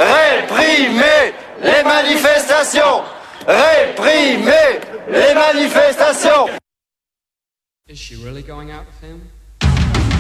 Réprimez les manifestations. Réprimez les manifestations. Is she really going out with him?